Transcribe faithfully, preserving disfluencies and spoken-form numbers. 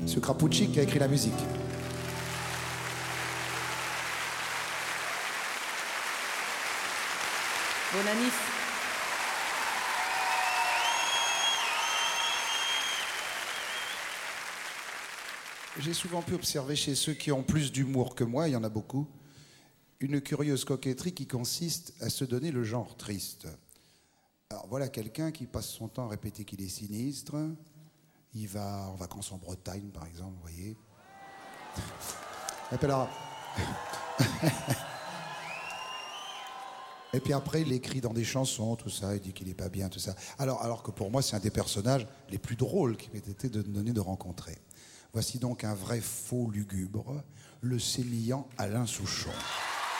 C'est Crapucci qui a écrit la musique. Bon anif. J'ai souvent pu observer chez ceux qui ont plus d'humour que moi, il y en a beaucoup, une curieuse coquetterie qui consiste à se donner le genre triste. Alors voilà quelqu'un qui passe son temps à répéter qu'il est sinistre. Il va en vacances en Bretagne, par exemple, vous voyez. Et puis, alors... Et puis après, il écrit dans des chansons, tout ça, il dit qu'il n'est pas bien, tout ça. Alors, alors que pour moi, c'est un des personnages les plus drôles qui m'ait été donné de rencontrer. Voici donc un vrai faux lugubre, le sémillant Alain Souchon.